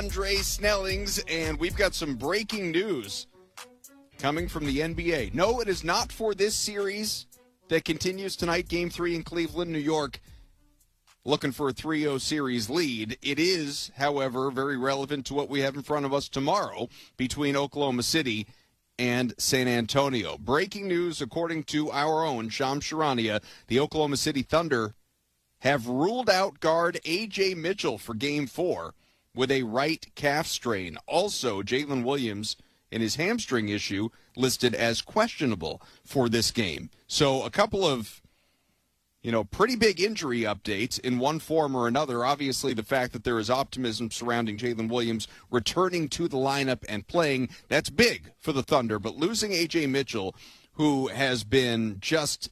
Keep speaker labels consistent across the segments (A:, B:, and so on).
A: Andre Snellings, and we've got some breaking news coming from the NBA. No, it is not for this series that continues tonight, Game 3 in Cleveland, New York, looking for a 3-0 series lead. It is, however, very relevant to what we have in front of us tomorrow between Oklahoma City and San Antonio. Breaking news, according to our own Shams Charania, the Oklahoma City Thunder have ruled out guard A.J. Mitchell for Game 4 with a right calf strain. Also, Jalen Williams and his hamstring issue listed as questionable for this game. So a couple of, pretty big injury updates in one form or another. Obviously, the fact that there is optimism surrounding Jalen Williams returning to the lineup and playing, that's big for the Thunder. But losing A.J. Mitchell, who has been just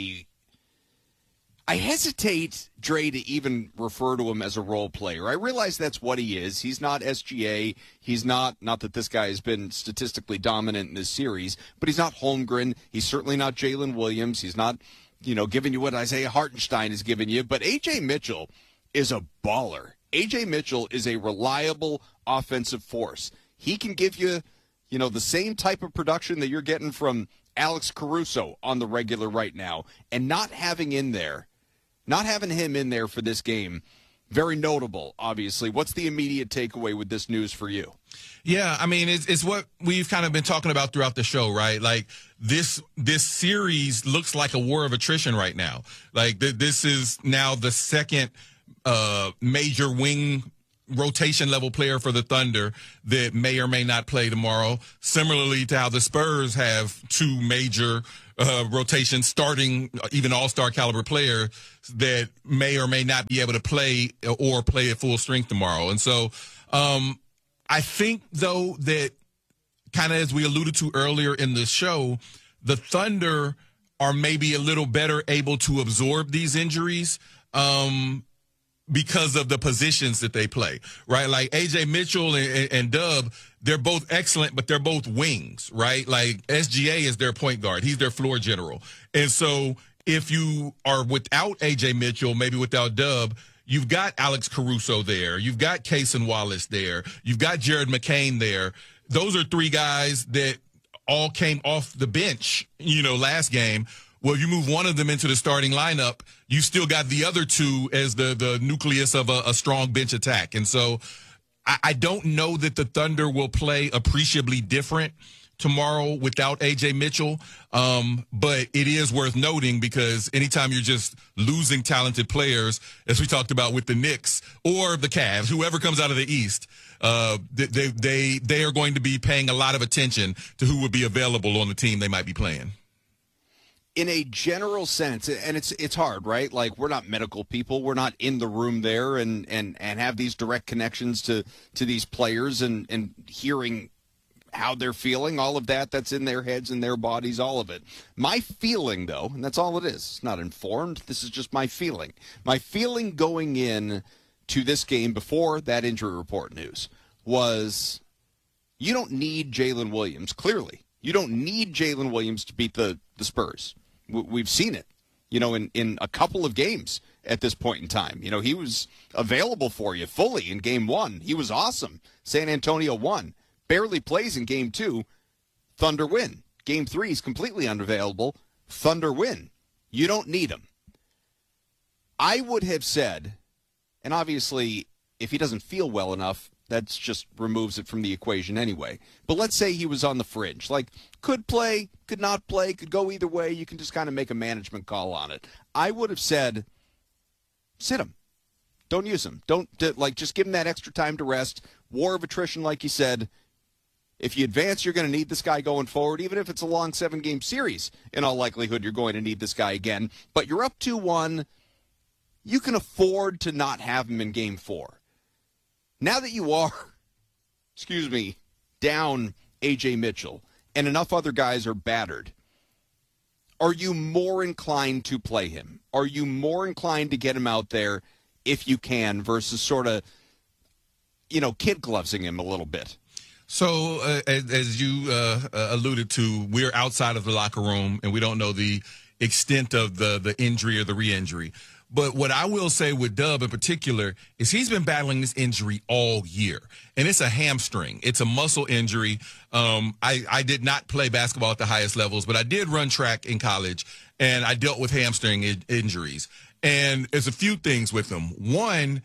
A: I hesitate, Dre, to even refer to him as a role player. I realize that's what he is. He's not SGA. He's not that this guy has been statistically dominant in this series, but he's not Holmgren. He's certainly not Jalen Williams. He's not, giving you what Isaiah Hartenstein has given you. But A.J. Mitchell is a baller. A.J. Mitchell is a reliable offensive force. He can give you, the same type of production that you're getting from Alex Caruso on the regular right now. And not having him in there for this game, very notable, obviously. What's the immediate takeaway with this news for you?
B: Yeah, I mean, it's what we've kind of been talking about throughout the show, right? Like, this series looks like a war of attrition right now. Like, this is now the second major wing rotation level player for the Thunder that may or may not play tomorrow. Similarly to how the Spurs have two major rotation starting, even all-star caliber player that may or may not be able to play or play at full strength tomorrow. And so I think, though, that kind of as we alluded to earlier in the show, the Thunder are maybe a little better able to absorb these injuries because of the positions that they play, right? Like A.J. Mitchell and Dub, they're both excellent, but they're both wings, right? Like SGA is their point guard. He's their floor general. And so if you are without A.J. Mitchell, maybe without Dub, you've got Alex Caruso there. You've got Cason Wallace there. You've got Jared McCain there. Those are three guys that all came off the bench, last game. Well, you move one of them into the starting lineup, you still got the other two as the nucleus of a strong bench attack. And so I don't know that the Thunder will play appreciably different tomorrow without A.J. Mitchell, but it is worth noting because anytime you're just losing talented players, as we talked about with the Knicks or the Cavs, whoever comes out of the East, they are going to be paying a lot of attention to who would be available on the team they might be playing.
A: In a general sense, and it's hard, right? Like, we're not medical people. We're not in the room there and have these direct connections to these players and hearing how they're feeling, all of that's in their heads and their bodies, all of it. My feeling, though, and that's all it is, it's not informed, this is just my feeling. My feeling going in to this game before that injury report news was you don't need Jalen Williams, clearly. You don't need Jalen Williams to beat the Spurs. We've seen it, in a couple of games at this point in time. He was available for you fully in Game 1. He was awesome. San Antonio won. Barely plays in Game 2. Thunder win. Game 3 is completely unavailable. Thunder win. You don't need him. I would have said, and obviously if he doesn't feel well enough, that just removes it from the equation anyway. But let's say he was on the fringe. Like, could play, could not play, could go either way. You can just kind of make a management call on it. I would have said, sit him. Don't use him. Just give him that extra time to rest. War of attrition, like you said. If you advance, you're going to need this guy going forward. Even if it's a long 7-game series, in all likelihood, you're going to need this guy again. But you're up 2-1. You can afford to not have him in Game 4. Now that you are, down A.J. Mitchell and enough other guys are battered, are you more inclined to play him? Are you more inclined to get him out there if you can versus sort of, kid glovesing him a little bit?
B: So as you alluded to, we're outside of the locker room and we don't know the extent of the injury or the re-injury. But what I will say with Dub in particular is he's been battling this injury all year, and it's a hamstring. It's a muscle injury. I did not play basketball at the highest levels, but I did run track in college, and I dealt with hamstring injuries. And there's a few things with them. One,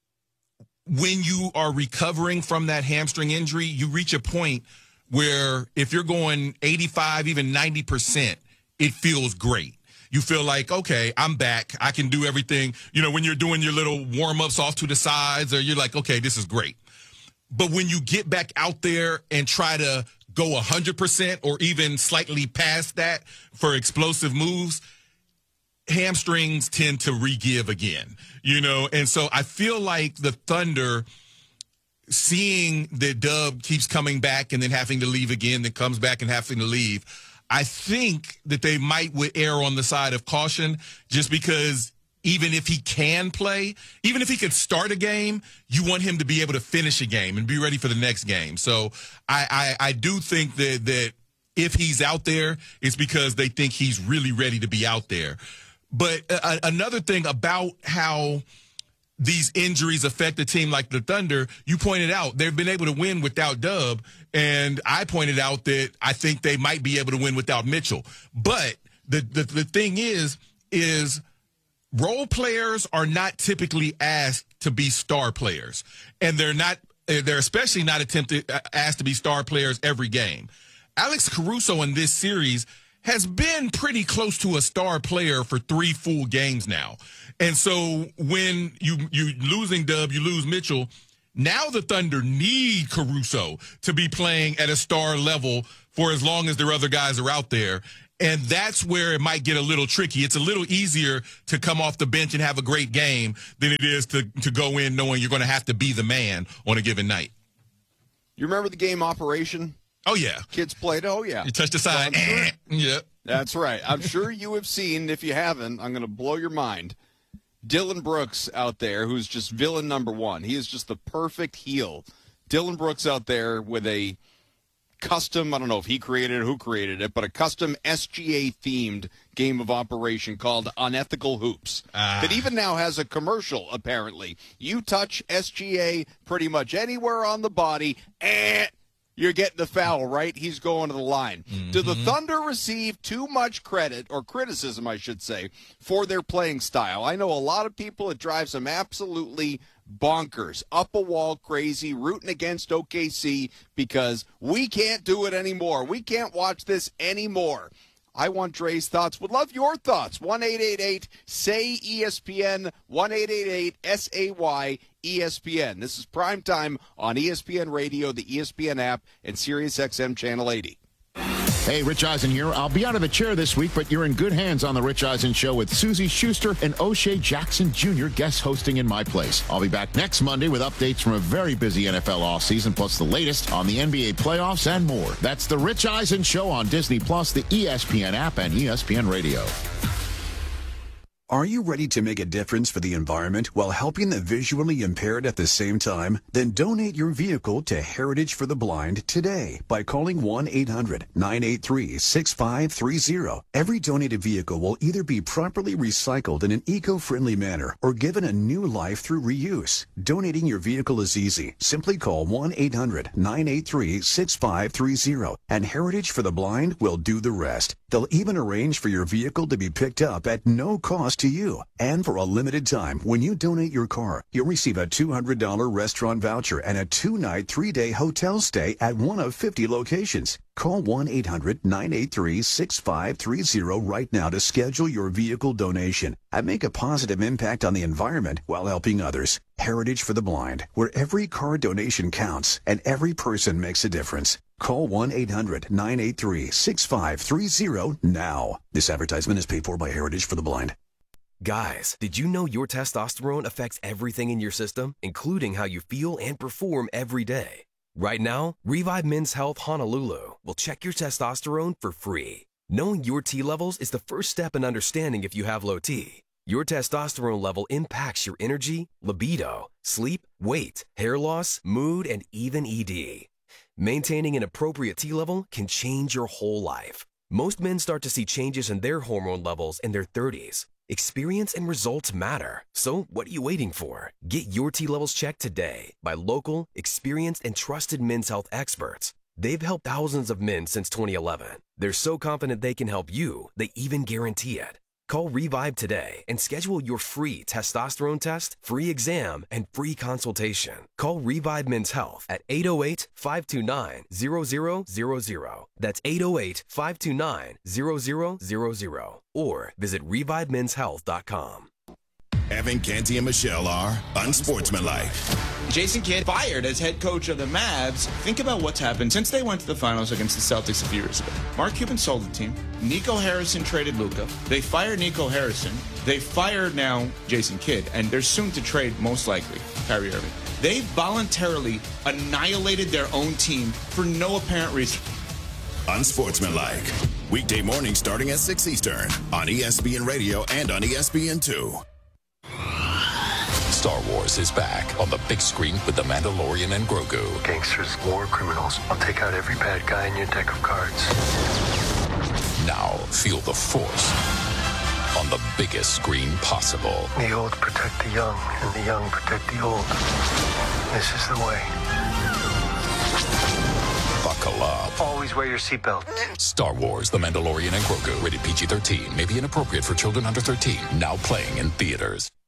B: when you are recovering from that hamstring injury, you reach a point where if you're going 85, even 90%, it feels great. You feel like, okay, I'm back. I can do everything. You know, when you're doing your little warm-ups off to the sides, or you're like, okay, this is great. But when you get back out there and try to go 100% or even slightly past that for explosive moves, hamstrings tend to re-give again, you know? And so I feel like the Thunder, seeing that Dub keeps coming back and then having to leave again, then comes back and having to leave, I think that they might would err on the side of caution, just because even if he can play, even if he could start a game, you want him to be able to finish a game and be ready for the next game. So I do think that if he's out there, it's because they think he's really ready to be out there. But another thing about how these injuries affect a team like the Thunder, you pointed out they've been able to win without Dub, and I pointed out that I think they might be able to win without Mitchell. But the thing is role players are not typically asked to be star players, and they're especially not asked to be star players every game. Alex Caruso in this series has been pretty close to a star player for 3 full games now. And so when you losing Dub, you lose Mitchell, now the Thunder need Caruso to be playing at a star level for as long as their other guys are out there. And that's where it might get a little tricky. It's a little easier to come off the bench and have a great game than it is to go in knowing you're going to have to be the man on a given night.
A: You remember the game Operation?
B: Oh, yeah.
A: Kids played, oh, yeah.
B: You touch the side. Well, sure, yeah.
A: That's right. I'm sure you have seen, if you haven't, I'm going to blow your mind, Dylan Brooks out there, who's just villain number one. He is just the perfect heel. Dylan Brooks out there with a custom, I don't know if he created it or who created it, but a custom SGA-themed game of Operation called Unethical Hoops that even now has a commercial, apparently. You touch SGA pretty much anywhere on the body, you're getting the foul, right? He's going to the line. Mm-hmm. Do the Thunder receive too much credit, or criticism, I should say, for their playing style? I know a lot of people, it drives them absolutely bonkers, up a wall crazy, rooting against OKC because we can't do it anymore. We can't watch this anymore. I want Dre's thoughts. Would love your thoughts. 1-888-SAY-ESPN, 1-888-SAY-ESPN. This is Primetime on ESPN Radio, the ESPN app, and SiriusXM Channel 80.
C: Hey, Rich Eisen here. I'll be out of the chair this week, but you're in good hands on The Rich Eisen Show with Susie Schuster and O'Shea Jackson Jr. guest hosting in my place. I'll be back next Monday with updates from a very busy NFL offseason, plus the latest on the NBA playoffs and more. That's The Rich Eisen Show on Disney+, the ESPN app, and ESPN Radio.
D: Are you ready to make a difference for the environment while helping the visually impaired at the same time? Then donate your vehicle to Heritage for the Blind today by calling 1-800-983-6530. Every donated vehicle will either be properly recycled in an eco-friendly manner or given a new life through reuse. Donating your vehicle is easy. Simply call 1-800-983-6530 and Heritage for the Blind will do the rest. They'll even arrange for your vehicle to be picked up at no cost to you. And for a limited time, when you donate your car, you'll receive a $200 restaurant voucher and a 2-night, 3-day hotel stay at one of 50 locations. Call 1-800-983-6530 right now to schedule your vehicle donation and make a positive impact on the environment while helping others. Heritage for the Blind, where every car donation counts and every person makes a difference. Call 1-800-983-6530 now. This advertisement is paid for by Heritage for the Blind.
E: Guys, did you know your testosterone affects everything in your system, including how you feel and perform every day? Right now, Revive Men's Health Honolulu will check your testosterone for free. Knowing your T levels is the first step in understanding if you have low T. Your testosterone level impacts your energy, libido, sleep, weight, hair loss, mood, and even ED. Maintaining an appropriate T level can change your whole life. Most men start to see changes in their hormone levels in their 30s. Experience and results matter. So what are you waiting for? Get your T-levels checked today by local, experienced, and trusted men's health experts. They've helped thousands of men since 2011. They're so confident they can help you, they even guarantee it. Call Revive today and schedule your free testosterone test, free exam, and free consultation. Call Revive Men's Health at 808-529-0000. That's 808-529-0000. Or visit ReviveMen'sHealth.com.
F: Evan, Canty, and Michelle are unsportsmanlike.
G: Jason Kidd fired as head coach of the Mavs. Think about what's happened since they went to the finals against the Celtics a few years ago. Mark Cuban sold the team. Nico Harrison traded Luka. They fired Nico Harrison. They fired now Jason Kidd, and they're soon to trade, most likely, Kyrie Irving. They voluntarily annihilated their own team for no apparent reason.
F: Unsportsmanlike. Weekday morning starting at 6 Eastern on ESPN Radio and on ESPN2.
H: Star Wars is back on the big screen with The Mandalorian and Grogu.
I: Gangsters, war criminals. I'll take out every bad guy in your deck of cards.
H: Now feel the Force on the biggest screen possible.
I: The old protect the young, and the young protect the old. This is the way.
H: Buckle up.
I: Always wear your seatbelt.
H: Star Wars, The Mandalorian and Grogu. Rated PG-13. May be inappropriate for children under 13. Now playing in theaters.